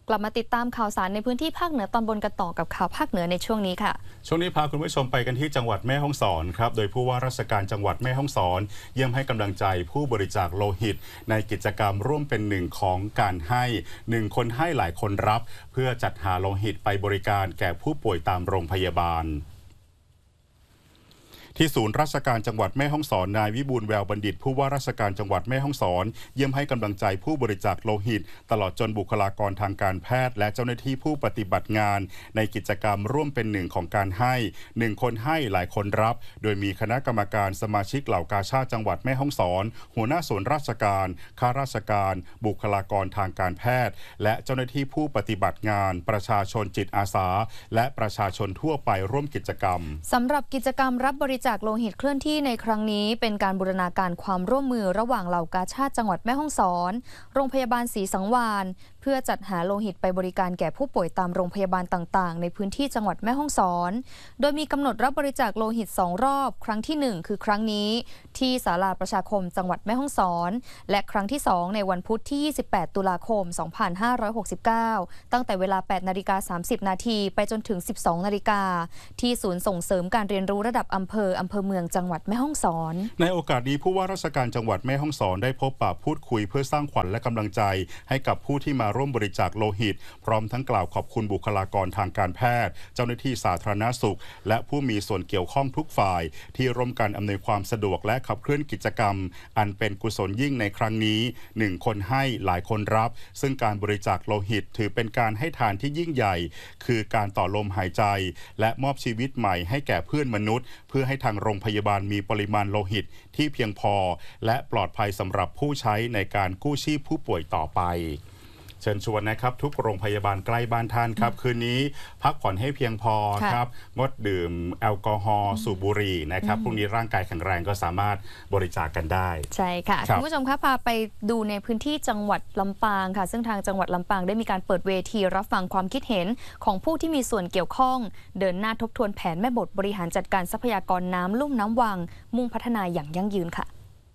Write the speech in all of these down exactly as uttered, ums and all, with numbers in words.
กลับมาติดตามข่าวสารในพื้นที่ภาคเหนือตอนบนกันต่อกับข่าวภาคเหนือในช่วงนี้ค่ะช่วงนี้พาคุณผู้ชมไปกันที่จังหวัดแม่ฮ่องสอนครับโดยผู้ว่าราชการจังหวัดแม่ฮ่องสอนเยี่ยมให้กำลังใจผู้บริจาคโลหิตในกิจกรรมร่วมเป็นหนึ่งของการให้หนึ่งคนให้หลายคนรับเพื่อจัดหาโลหิตไปบริการแก่ผู้ป่วยตามโรงพยาบาลที่ศูนย์ราชการจังหวัดแม่ฮ่องสอนนายวิบูลย์แววบัณฑิตผู้ว่าราชการจังหวัดแม่ฮ่องสอนเยี่ยมให้กำลังใจผู้บริจาคโลหิตตลอดจนบุคลากรทางการแพทย์และเจ้าหน้าที่ผู้ปฏิบัติงานในกิจกรรมร่วมเป็นหนึ่งของการให้หนึ่งคนให้หลายคนรับโดยมีคณะกรรมการสมาชิกเหล่ากาชาดจังหวัดแม่ฮ่องสอนหัวหน้าส่วนราชการข้าราชการบุคลากรทางการแพทย์และเจ้าหน้าที่ผู้ปฏิบัติงานประชาชนจิตอาสาและประชาชนทั่วไปร่วมกิจกรรมสำหรับกิจกรรมรับบริจาคโลหิตเคลื่อนที่ในครั้งนี้เป็นการบูรณาการความร่วมมือระหว่างเหล่ากาชาดจังหวัดแม่ฮ่องสอนโรงพยาบาลศรีสังวาลเพื่อจัดหาโลหิตไปบริการแก่ผู้ป่วยตามโรงพยาบาลต่างๆในพื้นที่จังหวัดแม่ฮ่องสอนโดยมีกำหนดรับบริจาคโลหิตสองรอบครั้งที่หนึ่งคือครั้งนี้ที่ศาลาประชาคมจังหวัดแม่ฮ่องสอนและครั้งที่สองในวันพุธที่ยี่สิบแปดตุลาคมสองพันห้าร้อยหกสิบเก้าตั้งแต่เวลา แปดนาฬิกาสามสิบนาทีไปจนถึง สิบสองนาฬิกาที่ศูนย์ส่งเสริมการเรียนรู้ระดับอำเภออำเภอเมืองจังหวัดแม่ฮ่องสอนในโอกาสนี้ผู้ว่าราชการจังหวัดแม่ฮ่องสอนได้พบปะพูดคุยเพื่อสร้างขวัญและกำลังใจให้กับผู้ที่มาร่วมบริจาคโลหิตพร้อมทั้งกล่าวขอบคุณบุคลากรทางการแพทย์เจ้าหน้าที่สาธารณสุขและผู้มีส่วนเกี่ยวข้องทุกฝ่ายที่ร่วมกันอำนวยความสะดวกและขับเคลื่อนกิจกรรมอันเป็นกุศลยิ่งในครั้งนี้หนึ่งคนให้หลายคนรับซึ่งการบริจาคโลหิตถือเป็นการให้ทานที่ยิ่งใหญ่คือการต่อลมหายใจและมอบชีวิตใหม่ให้แก่เพื่อนมนุษย์เพื่อให้ทางโรงพยาบาลมีปริมาณโลหิตที่เพียงพอและปลอดภัยสำหรับผู้ใช้ในการกู้ชีพผู้ป่วยต่อไปเชิญชวนนะครับทุกโรงพยาบาลใกล้บ้านท่านครับคืนนี้พักผ่อนให้เพียงพอครับงดดื่มแอลกอฮอล์สูบบุหรี่นะครับพรุ่งนี้ร่างกายแข็งแรงก็สามารถบริจาคกันได้ใช่ค่ะคุณผู้ชมคะพาไปดูในพื้นที่จังหวัดลำปางค่ะซึ่งทางจังหวัดลำปางได้มีการเปิดเวทีรับฟังความคิดเห็นของผู้ที่มีส่วนเกี่ยวข้องเดินหน้าทบทวนแผนแม่บทบริหารจัดการทรัพยากรน้ำลุ่มน้ำวังมุ่งพัฒนาอย่างยั่งยืนค่ะ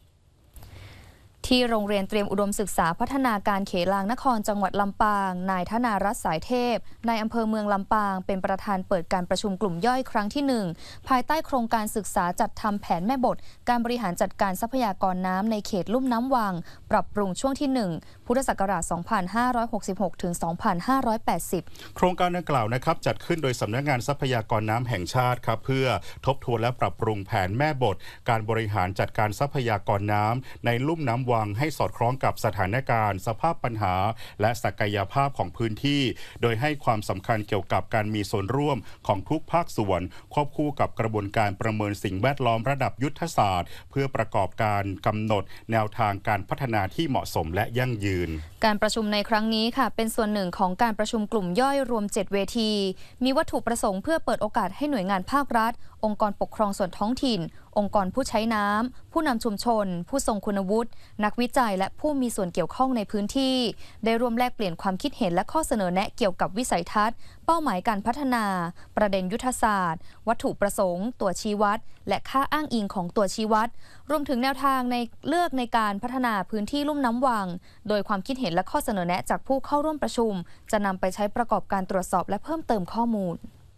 ที่โรงเรียนเตรียมอุดมศึกษาพัฒนาการเขลางนครจังหวัดลำปางนายธนารัตน์สายเทพนายอำเภอเมืองลำปางเป็นประธานเปิดการประชุมกลุ่มย่อยครั้งที่หนึ่งภายใต้โครงการศึกษาจัดทำแผนแม่บทการบริหารจัดการทรัพยากรน้ำในเขตลุ่มน้ำวังปรับปรุงช่วงที่หนึ่งพุทธศักราช สองพันห้าร้อยหกสิบหก ถึง สองพันห้าร้อยแปดสิบโครงการดังกล่าวนะครับจัดขึ้นโดยสำนักงานทรัพยากรน้ำแห่งชาติครับเพื่อทบทวนและปรับปรุงแผนแม่บทการบริหารจัดการทรัพยากรน้ำในลุ่มน้ำวังให้สอดคล้องกับสถานการณ์สภาพปัญหาและศักยภาพของพื้นที่โดยให้ความสำคัญเกี่ยวกับการมีส่วนร่วมของทุกภาคส่วนควบคู่กับกระบวนการประเมินสิ่งแวดล้อมระดับยุทธศาสตร์เพื่อประกอบการกำหนดแนวทางการพัฒนาที่เหมาะสมและยั่งยืนการประชุมในครั้งนี้ค่ะเป็นส่วนหนึ่งของการประชุมกลุ่มย่อยรวมเจ็ดเวทีมีวัตถุประสงค์เพื่อเปิดโอกาสให้หน่วยงานภาครัฐองค์กรปกครองส่วนท้องถิ่นองค์กรผู้ใช้น้ำผู้นำชุมชนผู้ทรงคุณวุฒินักวิจัยและผู้มีส่วนเกี่ยวข้องในพื้นที่ได้ร่วมแลกเปลี่ยนความคิดเห็นและข้อเสนอแนะเกี่ยวกับวิสัยทัศน์เป้าหมายการพัฒนาประเด็นยุทธศาสตร์วัตถุประสงค์ตัวชี้วัดและค่าอ้างอิงของตัวชี้วัดรวมถึงแนวทางในเลือกในการพัฒนาพื้นที่ลุ่มน้ำวังโดยความคิดเห็นและข้อเสนอแนะจากผู้เข้าร่วมประชุมจะนำไปใช้ประกอบการตรวจสอบและเพิ่มเติมข้อมูล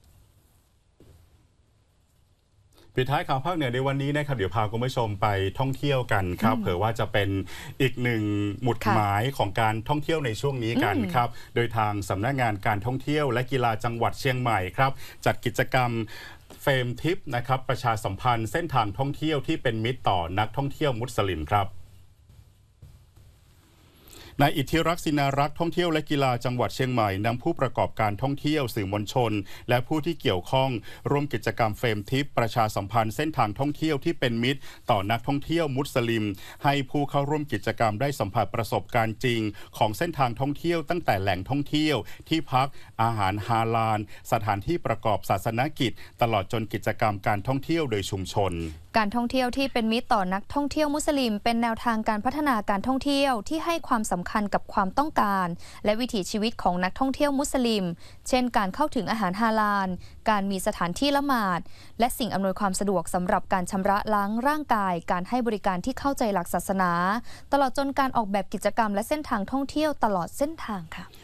ปิดท้ายข่าวภาคเหนือในวันนี้นะครับเดี๋ยวพาคุณผู้ชมไปท่องเที่ยวกันครับเผื่อว่าจะเป็นอีกหนึ่งหมุดหมายของการท่องเที่ยวในช่วงนี้กันครับโดยทางสำนักงานการท่องเที่ยวและกีฬาจังหวัดเชียงใหม่ครับจัดกิจกรรมเฟรมทิปนะครับประชาสัมพันธ์เส้นทางท่องเที่ยวที่เป็นมิตรต่อนักท่องเที่ยวมุสลิมครับนายอิทธิรักษ์ศินารักษ์ท่องเที่ยวและกีฬาจังหวัดเชียงใหม่นำผู้ประกอบการท่องเที่ยวสื่อมวลชนและผู้ที่เกี่ยวข้องร่วมกิจกรรมเฟรมทิปประชาสัมพันธ์เส้นทางท่องเที่ยวที่เป็นมิตรต่อนักท่องเที่ยวมุสลิมให้ผู้เข้าร่วมกิจกรรมได้สัมผัสประสบการณ์จริงของเส้นทางท่องเที่ยวตั้งแต่แหล่งท่องเที่ยวที่พักอาหารฮาลาลสถานที่ประกอบศาสนกิจตลอดจนกิจกรรมการท่องเที่ยวโดยชุมชนการท่องเที่ยวที่เป็นมิตรต่อนักท่องเที่ยวมุสลิมเป็นแนวทางการพัฒนาการท่องเที่ยวที่ให้ความสำคัญกับความต้องการและวิถีชีวิตของนักท่องเที่ยวมุสลิมเช่นการเข้าถึงอาหารฮาลาลการมีสถานที่ละหมาดและสิ่งอำนวยความสะดวกสำหรับการชำระล้างร่างกายการให้บริการที่เข้าใจหลักศาสนาตลอดจนการออกแบบกิจกรรมและเส้นทางท่องเที่ยวตลอดเส้นทางค่ะ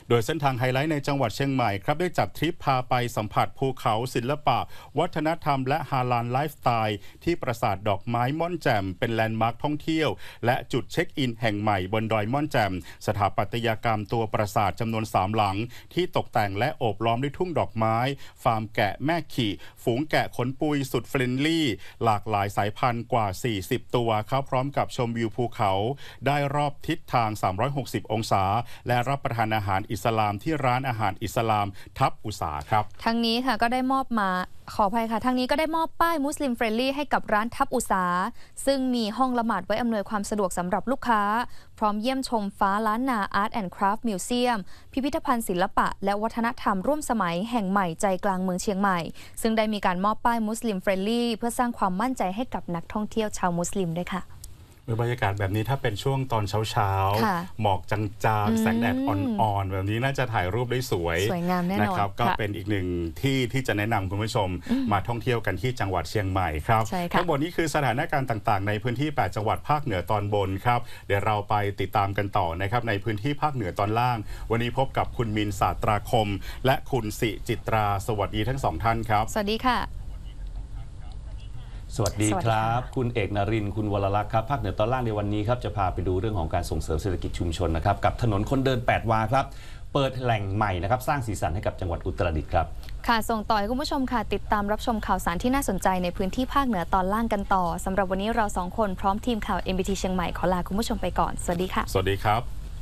โดยเส้นทางไฮไลท์ในจังหวัดเชียงใหม่ครับได้จัดทริปพาไปสัมผัสภูเขาศิลปะวัฒนธรรมและฮาลาลไลฟ์สไตล์ที่ปราสาทดอกไม้ม่อนแจ่มเป็นแลนด์มาร์คท่องเที่ยวและจุดเช็คอินแห่งใหม่บนดอยม่อนแจ่มสถาปัตยกรรมตัวปราสาทจำนวนสามหลังที่ตกแต่งและโอบล้อมด้วยทุ่งดอกไม้ฟาร์มแกะแม่ขี่ฝูงแกะขนปุยสุดเฟรนลี่หลากหลายสายพันธุ์กว่าสี่สิบตัวเข้าพร้อมกับชมวิวภูเขาได้รอบทิศทางสามร้อยหกสิบองศาและรับประทานอาหารอิสลามที่ร้านอาหารอิสลามทับอุษาครับทั้งนี้ค่ะก็ได้มอบมาขออภัยค่ะทั้งนี้ก็ได้มอบป้ายมุสลิมเฟรนลี่ให้กับร้านทับอุษาซึ่งมีห้องละหมาดไว้อำนวยความสะดวกสำหรับลูกค้าพร้อมเยี่ยมชมฟ้าล้านนาอาร์ตแอนด์คราฟต์มิวเซียมพิพิธภัณฑ์ศิลปะและวัฒนธรรมร่วมสมัยแห่งใหม่ใจกลางเมืองเชียงใหม่ซึ่งได้มีการมอบป้ายมุสลิมเฟรนลี่เพื่อสร้างความมั่นใจให้กับนักท่องเที่ยวชาวมุสลิมด้วยค่ะบรรยากาศแบบนี้ถ้าเป็นช่วงตอนเช้าๆหมอกจางๆแสงแดดอ่อนๆแบบนี้น่าจะถ่ายรูปได้สวยสวยงามแน่นอนนะครับก็เป็นอีกหนึ่งที่ที่จะแนะนำคุณผู้ชมมาท่องเที่ยวกันที่จังหวัดเชียงใหม่ครับทั้งหมดนี้คือสถานการณ์ต่างๆในพื้นที่แปดจังหวัดภาคเหนือตอนบนครับเดี๋ยวเราไปติดตามกันต่อนะครับในพื้นที่ภาคเหนือตอนล่างวันนี้พบกับคุณมินศาสตราคมและคุณสิจิตราสวัสดีทั้งสองท่านครับสวัสดีค่ะสวัสดีครับคุณเอกนรินทร์คุณวรลักษณ์ครับภาคเหนือตอนล่างในวันนี้ครับจะพาไปดูเรื่องของการส่งเสริมเศรษฐกิจชุมชนนะครับกับถนนคนเดินแปดวาครับเปิดแหล่งใหม่นะครับสร้างสีสันให้กับจังหวัดอุตรดิตถ์ครับค่ะส่งต่อให้คุณผู้ชมค่ะติดตามรับชมข่าวสารที่น่าสนใจในพื้นที่ภาคเหนือตอนล่างกันต่อสำหรับวันนี้เราสองคนพร้อมทีมข่าว เอ็ม บี ที เชียงใหม่ขอลาคุณผู้ชมไปก่อนสวัสดีค่ะสวัสดีครับ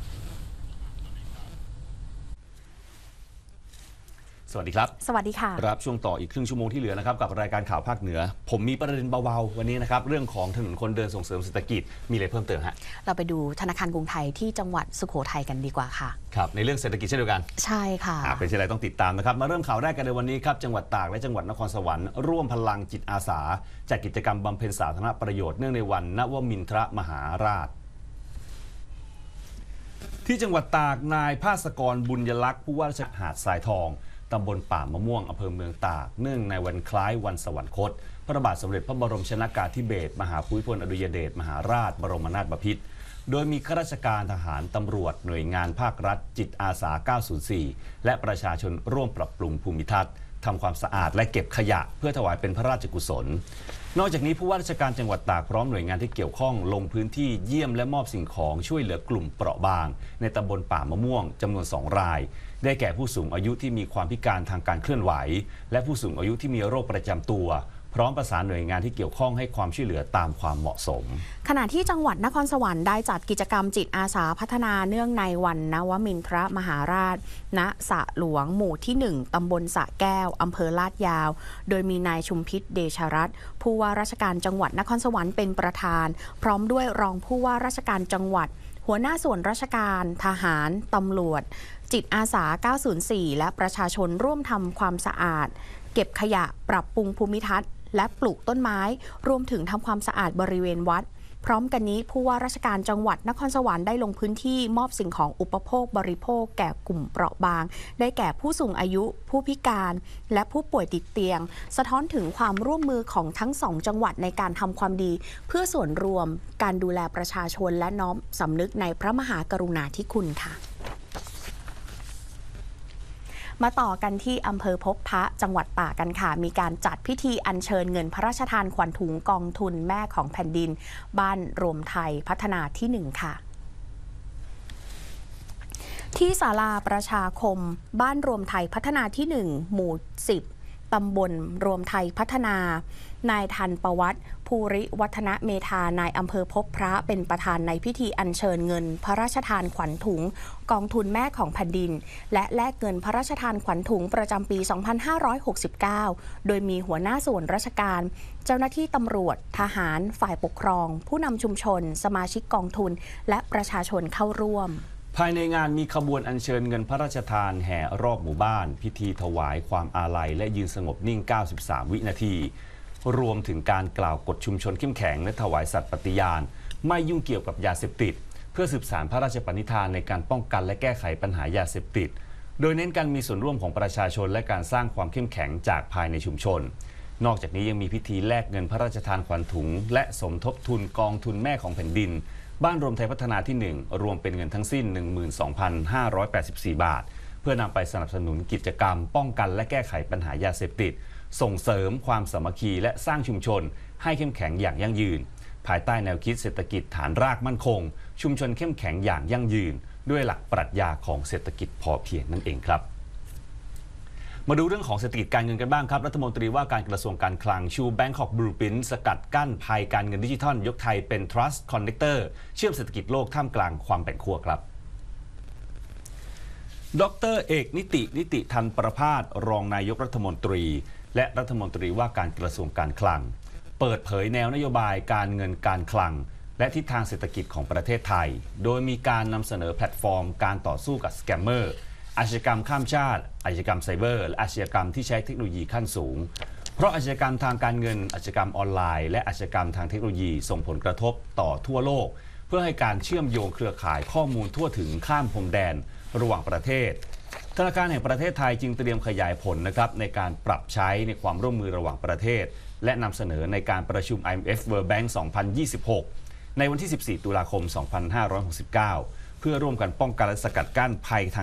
สวัสดีครับสวัสดีค่ะรับช่วงต่ออีกครึ่งชั่วโมงที่เหลือนะครับกับรายการข่าวภาคเหนือผมมีประเด็นเบาๆวันนี้นะครับเรื่องของถนนคนเดินส่งเสริมเศรษฐกิจมีอะไรเพิ่มเติมฮะเราไปดูธนาคารกรุงไทยที่จังหวัดสุโขทัยกันดีกว่าค่ะครับในเรื่องเศรษฐกิจเช่นเดียวกันใช่ค่ะเป็นเช่นไรต้องติดตามนะครับมาเริ่มข่าวแรกกันในวันนี้ครับจังหวัดตากและจังหวัดนครสวรรค์ร่วมพลังจิตอาสาจัดกิจกรรมบำเพ็ญสาธารณประโยชน์เนื่องในวันนวมินทรมหาราชที่จังหวัดตากนายภาสกรบุญยลักษณ์ผู้ว่าราชการหาดทรายทองตำบลป่ามะม่วงอำเภอเมืองตากเนื่องในวันคล้ายวันสวรรคตพระบาทสมเด็จพระบรมชนกาธิเบศรมหาภูมิพลอดุลยเดชมหาราชบรมนาถบพิตรโดยมีข้าราชการทหารตำรวจหน่วยงานภาครัฐจิตอาสาเก้าศูนย์สี่และประชาชนร่วมปรับปรุงภูมิทัศน์ทำความสะอาดและเก็บขยะเพื่อถวายเป็นพระราชกุศลนอกจากนี้ผู้ว่าราชการจังหวัดตากพร้อมหน่วยงานที่เกี่ยวข้องลงพื้นที่เยี่ยมและมอบสิ่งของช่วยเหลือกลุ่มเปราะบางในตำบลป่ามะม่วงจำนวนสองรายได้แก่ผู้สูงอายุที่มีความพิการทางการเคลื่อนไหวและผู้สูงอายุที่มีโรคประจำตัวพร้อมประสานหน่วยงานที่เกี่ยวข้องให้ความช่วยเหลือตามความเหมาะสมขณะที่จังหวัดนครสวรรค์ได้จัดกิจกรรมจิตอาสาพัฒนาเนื่องในวันนวมินทรมหาราชณสระหลวงหมู่ที่หนึ่งตำบลสระแก้วอำเภอลาดยาวโดยมีนายชุมพิษเดชรัตน์ผู้ว่าราชการจังหวัดนครสวรรค์เป็นประธานพร้อมด้วยรองผู้ว่าราชการจังหวัดหัวหน้าส่วนราชการทหารตำรวจจิตอาสาเก้าศูนย์สี่และประชาชนร่วมทำความสะอาดเก็บขยะปรับปรุงภูมิทัศน์และปลูกต้นไม้รวมถึงทำความสะอาดบริเวณวัดพร้อมกันนี้ผู้ว่าราชการจังหวัดนครสวรรค์ได้ลงพื้นที่มอบสิ่งของอุปโภคบริโภคแก่กลุ่มเปราะบางได้แก่ผู้สูงอายุผู้พิการและผู้ป่วยติดเตียงสะท้อนถึงความร่วมมือของทั้งสองจังหวัดในการทำความดีเพื่อส่วนรวมการดูแลประชาชนและน้อมสำนึกในพระมหากรุณาธิคุณค่ะมาต่อกันที่อำเภอพบพระจังหวัดตากกันค่ะมีการจัดพิธีอัญเชิญเงินพระราชทานขวัญถุงกองทุนแม่ของแผ่นดินบ้านรวมไทยพัฒนาที่หนึ่งค่ะที่ศาลาประชาคมบ้านรวมไทยพัฒนาที่หนึ่งหมู่สิบตำบลรวมไทยพัฒนานายทันประวัติภูริวัฒนเมธานายอำเภอพบพระเป็นประธานในพิธีอัญเชิญเงินพระราชทานขวัญถุงกองทุนแม่ของแผ่นดินและแลกเงินพระราชทานขวัญถุงประจำปี สองพันห้าร้อยหกสิบเก้า โดยมีหัวหน้าส่วนราชการเจ้าหน้าที่ตำรวจทหารฝ่ายปกครองผู้นำชุมชนสมาชิกกองทุนและประชาชนเข้าร่วมภายในงานมีขบวนอัญเชิญเงินพระราชทานแห่รอบหมู่บ้านพิธีถวายความอาลัยและยืนสงบนิ่งเก้าสิบสามวินาทีรวมถึงการกล่าวกฎชุมชนเข้มแข็งและถวายสัตย์ปฏิญาณไม่ยุ่งเกี่ยวกับยาเสพติดเพื่อสืบสานพระราชปณิธานในการป้องกันและแก้ไขปัญหายาเสพติดโดยเน้นการมีส่วนร่วมของประชาชนและการสร้างความเข้มแข็งจากภายในชุมชนนอกจากนี้ยังมีพิธีแลกเงินพระราชทานขวัญถุงและสมทบทุนกองทุนแม่ของแผ่นดินบ้านรวมไทยพัฒนาที่หนึ่งรวมเป็นเงินทั้งสิ้น หนึ่งหมื่นสองพันห้าร้อยแปดสิบสี่ บาทพื่อนำไปสนับสนุนกิจกรรมป้องกันและแก้ไขปัญหายาเสพติดส่งเสริมความสามัคคีและสร้างชุมชนให้เข้มแข็งอย่างยั่งยืนภายใต้แนวคิดเศรษฐกิจฐานรากมั่นคงชุมชนเข้มแข็งอย่างยั่งยืนด้วยหลักปรัชญาของเศรษฐกิจพอเพียงนั่นเองครับมาดูเรื่องของเศรษฐกิจการเงินกันบ้างครับรัฐมนตรีว่าการกระทรวงการคลังชู Bangkok Blueprint สกัดกั้นภัยการเงินดิจิทัลยกไทยเป็น Trust Connector เชื่อมเศรษฐกิจโลกท่ามกลางความแบ่งขั้วครับดร.เอกนิตินิติทันประภาสรองนายกรัฐมนตรีและรัฐมนตรีว่าการกระทรวงการคลังเปิดเผยแนวนโยบายการเงินการคลังและทิศทางเศรษฐกิจของประเทศไทยโดยมีการนำเสนอแพลตฟอร์มการต่อสู้กับสแกมเมอร์อาชญากรรมข้ามชาติอาชญากรรมไซเบอร์และอาชญากรรมที่ใช้เทคโนโลยีขั้นสูงเพราะอาชญากรรมทางการเงินอาชญากรรมออนไลน์และอาชญากรรมทางเทคโนโลยีส่งผลกระทบต่อทั่วโลกเพื่อให้การเชื่อมโยงเครือข่ายข้อมูลทั่วถึงข้ามพรมแดนระหว่างประเทศธนาคารแห่งประเทศไทยจึงเตรียมขยายผลนะครับในการปรับใช้ในความร่วมมือระหว่างประเทศและนำเสนอในการประชุม ไอ เอ็ม เอฟ World Bank สองพันยี่สิบหกในวันที่สิบสี่ตุลาคมสองพันห้าร้อยหกสิบเก้าเพื่อร่วมกันป้องกันและสกัดกั้นภัยทาง